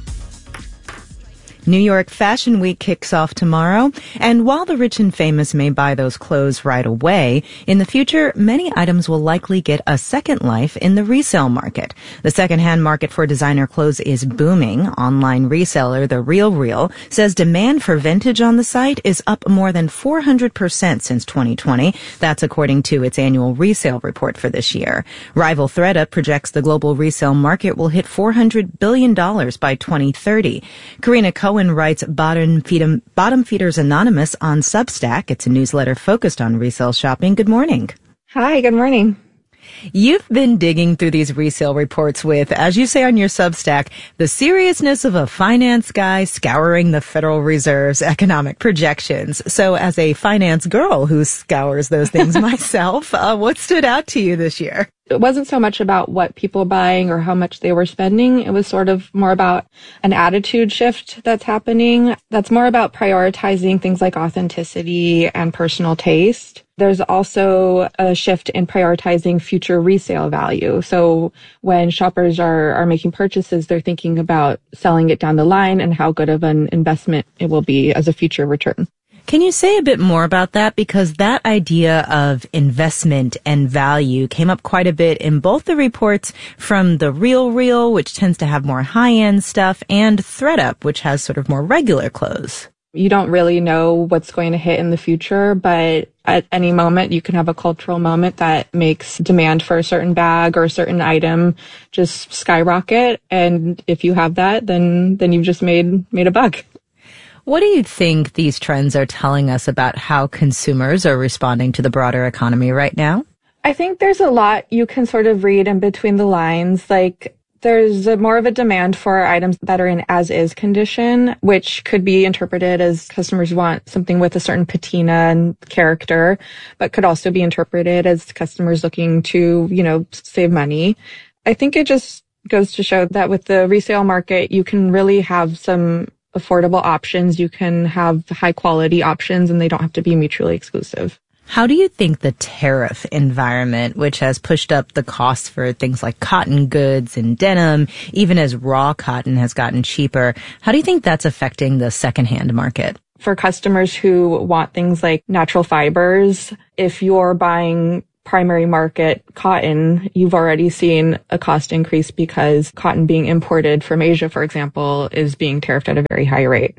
New York Fashion Week kicks off tomorrow, and while the rich and famous may buy those clothes right away, in the future, many items will likely get a second life in the resale market. The secondhand market for designer clothes is booming. Online reseller The Real Real says demand for vintage on the site is up more than four hundred percent since twenty twenty. That's according to its annual resale report for this year. Rival ThredUp projects the global resale market will hit four hundred billion dollars by twenty thirty. Karina Cohen writes Bottom, Feedem, Bottom Feeders Anonymous on Substack. It's a newsletter focused on resale shopping. Good morning. Hi, good morning. You've been digging through these resale reports with, as you say on your Substack, the seriousness of a finance guy scouring the Federal Reserve's economic projections. So as a finance girl who scours those things myself, uh, what stood out to you this year? It wasn't so much about what people were buying or how much they were spending. It was sort of more about an attitude shift that's happening. That's more about prioritizing things like authenticity and personal taste. There's also a shift in prioritizing future resale value. So when shoppers are, are making purchases, they're thinking about selling it down the line and how good of an investment it will be as a future return. Can you say a bit more about that? Because that idea of investment and value came up quite a bit in both the reports from The Real Real, which tends to have more high-end stuff, and ThredUp, which has sort of more regular clothes. You don't really know what's going to hit in the future, but at any moment you can have a cultural moment that makes demand for a certain bag or a certain item just skyrocket. And if you have that, then then you've just made made a buck. What do you think these trends are telling us about how consumers are responding to the broader economy right now? I think there's a lot you can sort of read in between the lines. Like, There's a, more of a demand for items that are in as-is condition, which could be interpreted as customers want something with a certain patina and character, but could also be interpreted as customers looking to, you know, save money. I think it just goes to show that with the resale market, you can really have some affordable options. You can have high quality options, and they don't have to be mutually exclusive. How do you think the tariff environment, which has pushed up the costs for things like cotton goods and denim, even as raw cotton has gotten cheaper, how do you think that's affecting the secondhand market? For customers who want things like natural fibers, if you're buying primary market cotton, you've already seen a cost increase because cotton being imported from Asia, for example, is being tariffed at a very high rate.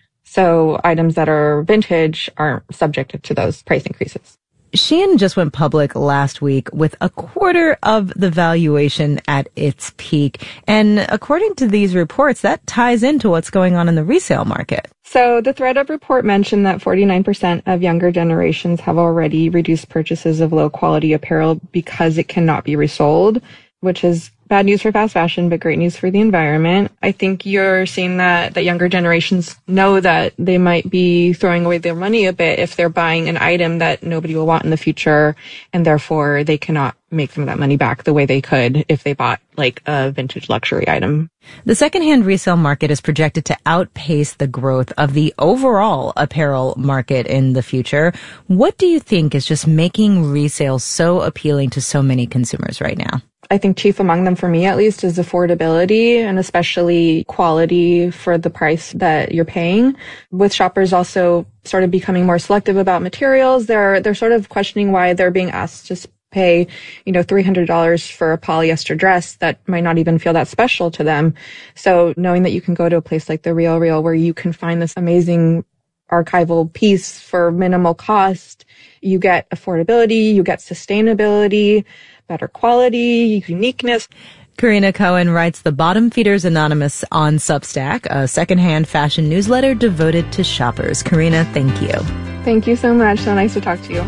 So items that are vintage aren't subject to those price increases. Shein just went public last week with a quarter of the valuation at its peak. And according to these reports, that ties into what's going on in the resale market. So the ThredUp report mentioned that forty-nine percent of younger generations have already reduced purchases of low quality apparel because it cannot be resold, which is bad news for fast fashion, but great news for the environment. I think you're seeing that, that younger generations know that they might be throwing away their money a bit if they're buying an item that nobody will want in the future, and therefore they cannot make some of that money back the way they could if they bought like a vintage luxury item. The secondhand resale market is projected to outpace the growth of the overall apparel market in the future. What do you think is just making resale so appealing to so many consumers right now? I think chief among them, for me at least, is affordability and especially quality for the price that you're paying. With shoppers also sort of becoming more selective about materials, they're they're sort of questioning why they're being asked to pay, you know, three hundred dollars for a polyester dress that might not even feel that special to them. So knowing that you can go to a place like The RealReal where you can find this amazing archival piece for minimal cost, you get affordability, you get sustainability, better quality, uniqueness. Karina Cohen writes the Bottom Feeders Anonymous on Substack, a secondhand fashion newsletter devoted to shoppers. Karina, thank you. Thank you so much. So nice to talk to you.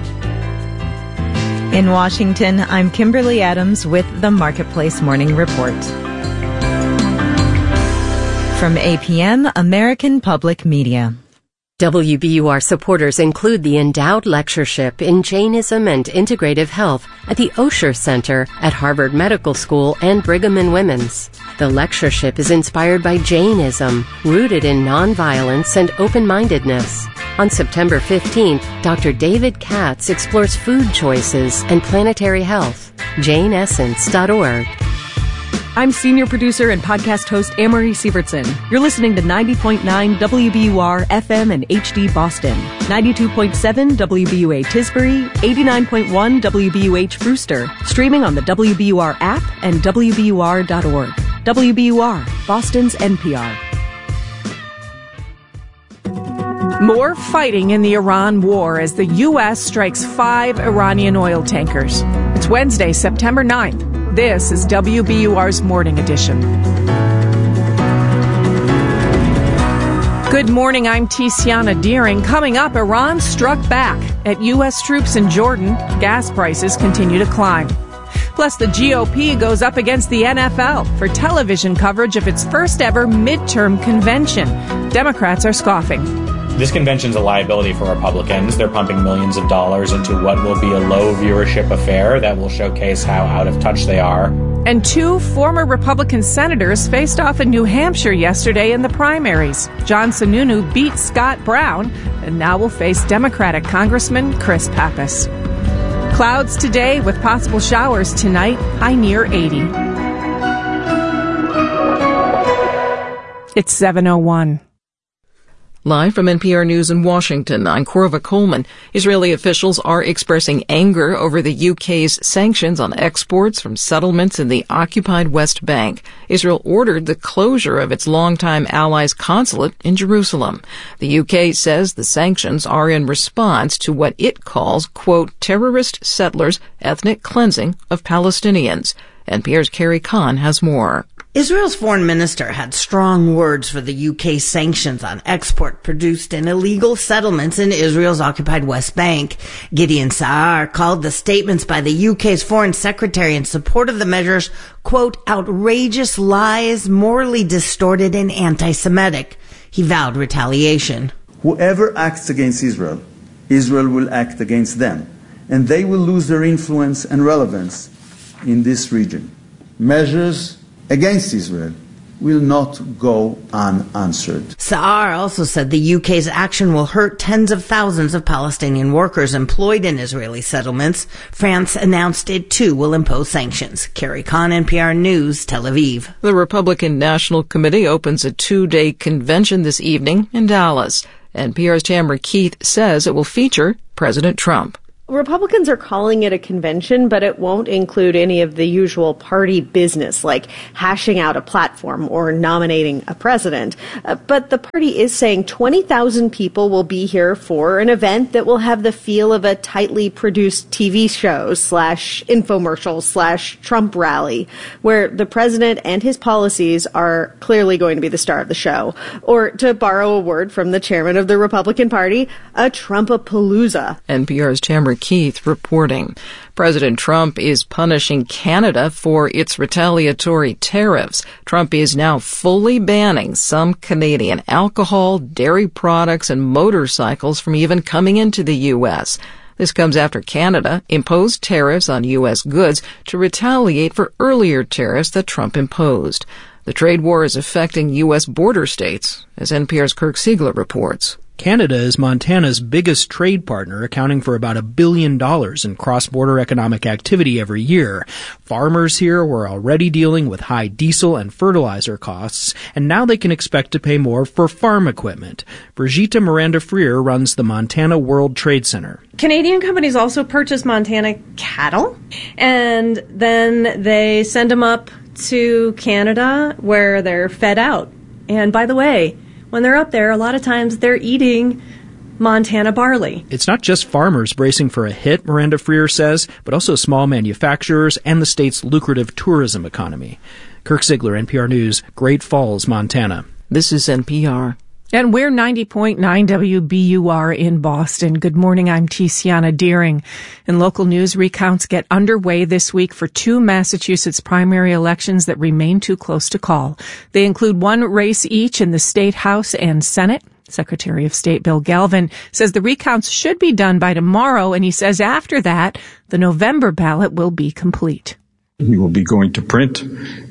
In Washington, I'm Kimberly Adams with the Marketplace Morning Report. From A P M, American Public Media. W B U R supporters include the endowed lectureship in Jainism and Integrative Health at the Osher Center at Harvard Medical School and Brigham and Women's. The lectureship is inspired by Jainism, rooted in nonviolence and open-mindedness. On September fifteenth, Doctor David Katz explores food choices and planetary health. Jane Essence dot org. I'm senior producer and podcast host Amory Sievertson. You're listening to ninety point nine W B U R F M and H D Boston, ninety-two point seven W B U A Tisbury, eighty-nine point one W B U H Brewster, streaming on the W B U R app and W B U R dot org. W B U R, Boston's N P R. More fighting in the Iran war as the U S strikes five Iranian oil tankers. It's Wednesday, September ninth. This is W B U R's Morning Edition. Good morning, I'm Tiziana Deering. Coming up, Iran struck back at U S troops in Jordan. Gas prices continue to climb. Plus, the G O P goes up against the N F L for television coverage of its first ever midterm convention. Democrats are scoffing. This convention's a liability for Republicans. They're pumping millions of dollars into what will be a low viewership affair that will showcase how out of touch they are. And two former Republican senators faced off in New Hampshire yesterday in the primaries. John Sununu beat Scott Brown and now will face Democratic Congressman Chris Pappas. Clouds today with possible showers tonight, high near eighty. It's seven oh one. Live from N P R News in Washington, I'm Corva Coleman. Israeli officials are expressing anger over the U K's sanctions on exports from settlements in the occupied West Bank. Israel ordered the closure of its longtime allies' consulate in Jerusalem. The U K says the sanctions are in response to what it calls, quote, terrorist settlers' ethnic cleansing of Palestinians. N P R's Carrie Kahn has more. Israel's foreign minister had strong words for the U K's sanctions on export produced in illegal settlements in Israel's occupied West Bank. Gideon Saar called the statements by the U K's foreign secretary in support of the measures, quote, outrageous lies, morally distorted and anti-Semitic. He vowed retaliation. Whoever acts against Israel, Israel will act against them, and they will lose their influence and relevance in this region. Measures against Israel will not go unanswered. Saar also said the U K's action will hurt tens of thousands of Palestinian workers employed in Israeli settlements. France announced it too will impose sanctions. Carrie Kahn, N P R News, Tel Aviv. The Republican National Committee opens a two-day convention this evening in Dallas. N P R's Tamara Keith says it will feature President Trump. Republicans are calling it a convention, but it won't include any of the usual party business, like hashing out a platform or nominating a president. Uh, but the party is saying twenty thousand people will be here for an event that will have the feel of a tightly produced T V show slash infomercial slash Trump rally, where the president and his policies are clearly going to be the star of the show. Or, to borrow a word from the chairman of the Republican Party, a Trumpapalooza. N P R's Tamara Keith reporting. President Trump is punishing Canada for its retaliatory tariffs. Trump is now fully banning some Canadian alcohol, dairy products, and motorcycles from even coming into the U S. This comes after Canada imposed tariffs on U S goods to retaliate for earlier tariffs that Trump imposed. The trade war is affecting U S border states, as N P R's Kirk Siegler reports. Canada is Montana's biggest trade partner, accounting for about a billion dollars in cross-border economic activity every year. Farmers here were already dealing with high diesel and fertilizer costs, and now they can expect to pay more for farm equipment. Brigitte Miranda-Freer runs the Montana World Trade Center. Canadian companies also purchase Montana cattle, and then they send them up to Canada where they're fed out. And by the way, when they're up there, a lot of times they're eating Montana barley. It's not just farmers bracing for a hit, Miranda-Freer says, but also small manufacturers and the state's lucrative tourism economy. Kirk Siegler, N P R News, Great Falls, Montana. This is N P R. And we're ninety point nine W B U R in Boston. Good morning, I'm Tiziana Deering. And local news recounts get underway this week for two Massachusetts primary elections that remain too close to call. They include one race each in the State House and Senate. Secretary of State Bill Galvin says the recounts should be done by tomorrow, and he says after that, the November ballot will be complete. We will be going to print,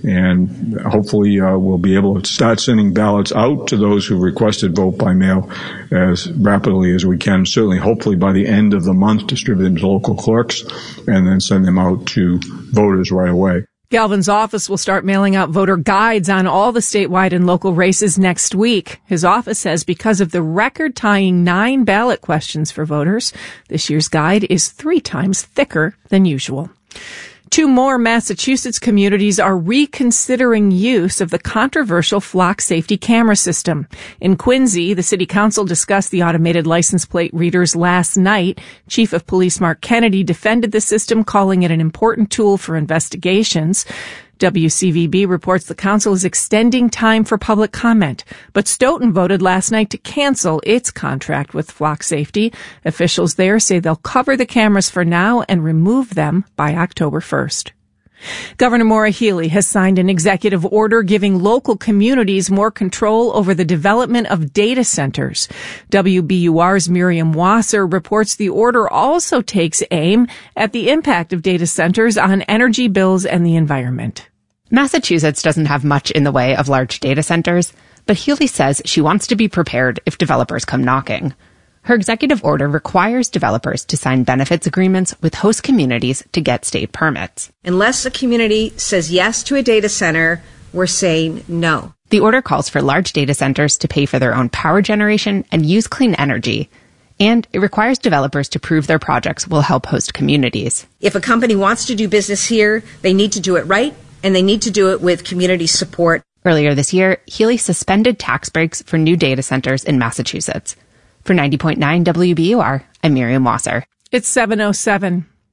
and hopefully uh, we'll be able to start sending ballots out to those who requested vote by mail as rapidly as we can, certainly hopefully by the end of the month, distribute them to local clerks, and then send them out to voters right away. Galvin's office will start mailing out voter guides on all the statewide and local races next week. His office says because of the record-tying nine ballot questions for voters, this year's guide is three times thicker than usual. Two more Massachusetts communities are reconsidering use of the controversial flock safety camera system. In Quincy, the city council discussed the automated license plate readers last night. Chief of Police Mark Kennedy defended the system, calling it an important tool for investigations. W C V B reports the council is extending time for public comment, but Stoughton voted last night to cancel its contract with Flock Safety. Officials there say they'll cover the cameras for now and remove them by October first. Governor Maura Healey has signed an executive order giving local communities more control over the development of data centers. W B U R's Miriam Wasser reports the order also takes aim at the impact of data centers on energy bills and the environment. Massachusetts doesn't have much in the way of large data centers, but Healey says she wants to be prepared if developers come knocking. Her executive order requires developers to sign benefits agreements with host communities to get state permits. Unless a community says yes to a data center, we're saying no. The order calls for large data centers to pay for their own power generation and use clean energy. And it requires developers to prove their projects will help host communities. If a company wants to do business here, they need to do it right, and they need to do it with community support. Earlier this year, Healey suspended tax breaks for new data centers in Massachusetts. For ninety point nine W B U R, I'm Miriam Wasser. It's seven oh seven.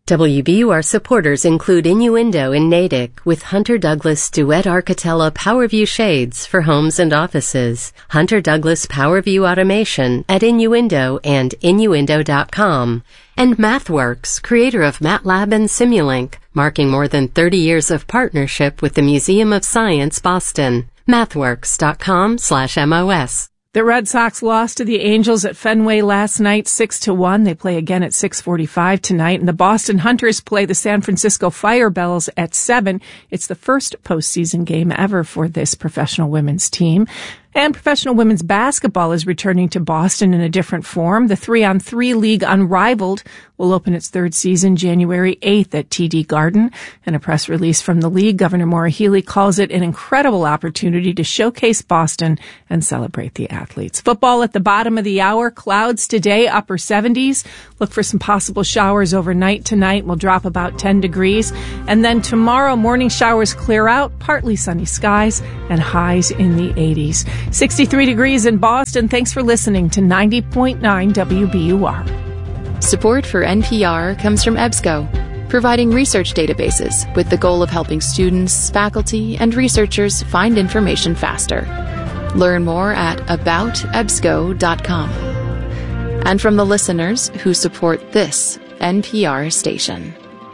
W B U R supporters include Innuendo in Natick with Hunter Douglas Duet Architella PowerView Shades for homes and offices, Hunter Douglas PowerView Automation at Innuendo and innuendo dot com, and MathWorks, creator of MATLAB and Simulink, marking more than thirty years of partnership with the Museum of Science, Boston. mathworks dot com slash M O S. The Red Sox lost to the Angels at Fenway last night, six to one. They play again at six forty-five tonight. And the Boston Hunters play the San Francisco Firebells at seven. It's the first postseason game ever for this professional women's team. And professional women's basketball is returning to Boston in a different form. The three-on-three league Unrivaled will open its third season January eighth at T D Garden. In a press release from the league, Governor Maura Healey calls it an incredible opportunity to showcase Boston and celebrate the athletes. Football at the bottom of the hour. Clouds today, upper seventies. Look for some possible showers overnight tonight. We'll drop about ten degrees. And then tomorrow, morning showers clear out, partly sunny skies, and highs in the eighties. sixty-three degrees in Boston. Thanks for listening to ninety point nine W B U R. Support for N P R comes from EBSCO, providing research databases with the goal of helping students, faculty, and researchers find information faster. Learn more at about ebsco dot com. And from the listeners who support this N P R station.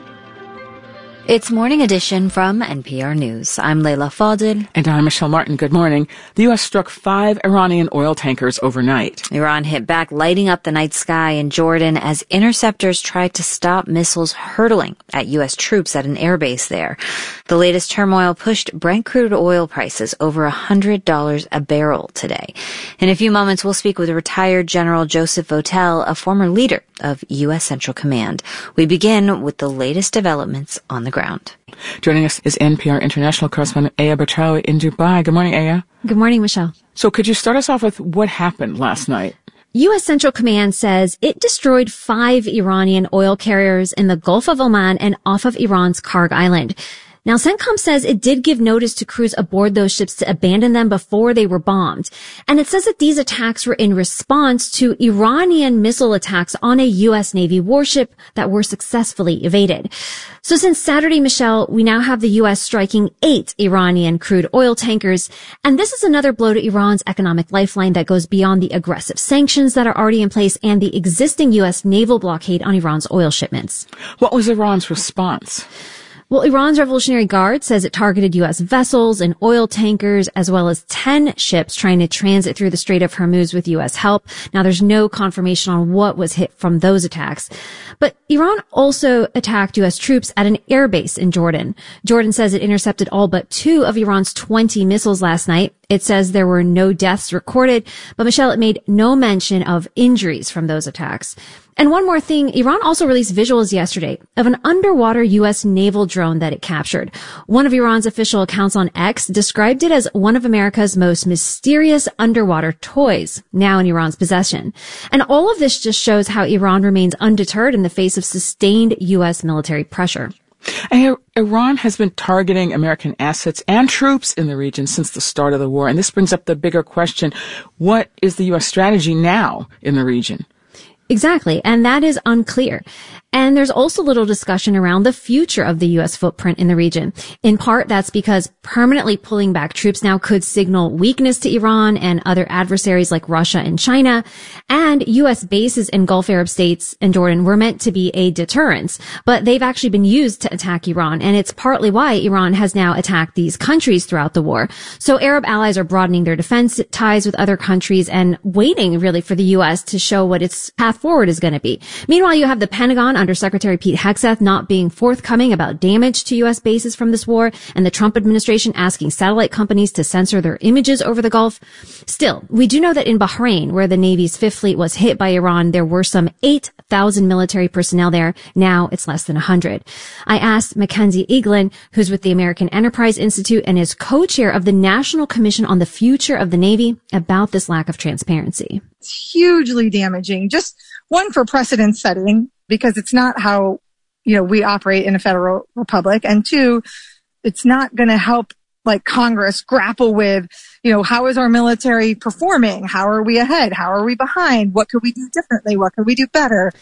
It's Morning Edition from N P R News. I'm Leila Fadel. And I'm Michelle Martin. Good morning. The U S struck five Iranian oil tankers overnight. Iran hit back, lighting up the night sky in Jordan as interceptors tried to stop missiles hurtling at U S troops at an airbase there. The latest turmoil pushed Brent crude oil prices over one hundred dollars a barrel today. In a few moments, we'll speak with retired General Joseph Votel, a former leader of U S Central Command. We begin with the latest developments on the ground. Joining us is N P R international correspondent Aya Bertraoui in Dubai. Good morning, Aya. Good morning, Michelle. So could you start us off with what happened last night? U S Central Command says it destroyed five Iranian oil carriers in the Gulf of Oman and off of Iran's Karg Island. Now, CENTCOM says it did give notice to crews aboard those ships to abandon them before they were bombed. And it says that these attacks were in response to Iranian missile attacks on a U S Navy warship that were successfully evaded. So since Saturday, Michelle, we now have the U S striking eight Iranian crude oil tankers. And this is another blow to Iran's economic lifeline that goes beyond the aggressive sanctions that are already in place and the existing U S naval blockade on Iran's oil shipments. What was Iran's response? Well, Iran's Revolutionary Guard says it targeted U S vessels and oil tankers, as well as ten ships trying to transit through the Strait of Hormuz with U S help. Now, there's no confirmation on what was hit from those attacks. But Iran also attacked U S troops at an airbase in Jordan. Jordan says it intercepted all but two of Iran's twenty missiles last night. It says there were no deaths recorded, but Michelle, it made no mention of injuries from those attacks. And one more thing, Iran also released visuals yesterday of an underwater U S naval drone that it captured. One of Iran's official accounts on X described it as one of America's most mysterious underwater toys, now in Iran's possession. And all of this just shows how Iran remains undeterred in the face of sustained U S military pressure. And Iran has been targeting American assets and troops in the region since the start of the war. And this brings up the bigger question, what is the U S strategy now in the region? Exactly. And that is unclear. And there's also little discussion around the future of the U S footprint in the region. In part, that's because permanently pulling back troops now could signal weakness to Iran and other adversaries like Russia and China. And U S bases in Gulf Arab states and Jordan were meant to be a deterrence, but they've actually been used to attack Iran. And it's partly why Iran has now attacked these countries throughout the war. So Arab allies are broadening their defense ties with other countries and waiting really for the U S to show what its path forward is going to be. Meanwhile, you have the Pentagon under Secretary Pete Hegseth not being forthcoming about damage to U S bases from this war, and the Trump administration asking satellite companies to censor their images over the Gulf. Still, we do know that in Bahrain, where the Navy's Fifth Fleet was hit by Iran, there were some eight thousand military personnel there. Now it's less than one hundred. I asked Mackenzie Eaglin, who's with the American Enterprise Institute and is co-chair of the National Commission on the Future of the Navy, about this lack of transparency. It's hugely damaging. Just one, for precedent setting, because it's not how, you know, we operate in a federal republic. And two, it's not going to help like Congress grapple with, you know, how is our military performing? How are we ahead? How are we behind? What could we do differently? What could we do better?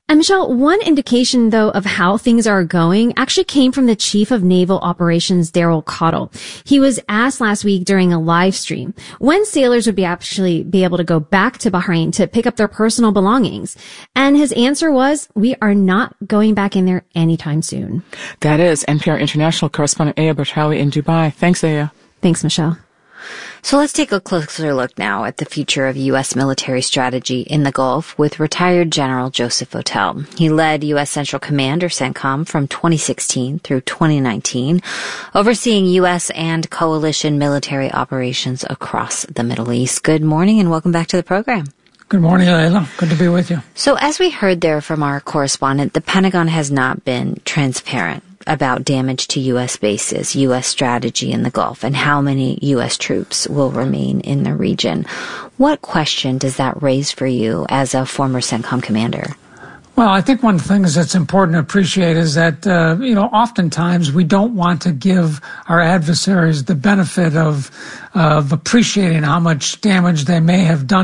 And Michelle, one indication, though, of how things are going actually came from the Chief of Naval Operations, Daryl Cottle. He was asked last week during a live stream when sailors would be actually be able to go back to Bahrain to pick up their personal belongings. And his answer was, we are not going back in there anytime soon. That is N P R international correspondent Aya Bertawi in Dubai. Thanks, Aya. Thanks, Michelle. So let's take a closer look now at the future of U S military strategy in the Gulf with retired General Joseph Votel. He led U S Central Command, or CENTCOM, from twenty sixteen through twenty nineteen, overseeing U S and coalition military operations across the Middle East. Good morning and welcome back to the program. Good morning, Layla. Good to be with you. So as we heard there from our correspondent, the Pentagon has not been transparent about damage to U S bases, U S strategy in the Gulf, and how many U S troops will remain in the region. What question does that raise for you as a former CENTCOM commander? Well, I think one of the things that's important to appreciate is that, uh, you know, oftentimes we don't want to give our adversaries the benefit of, of appreciating how much damage they may have done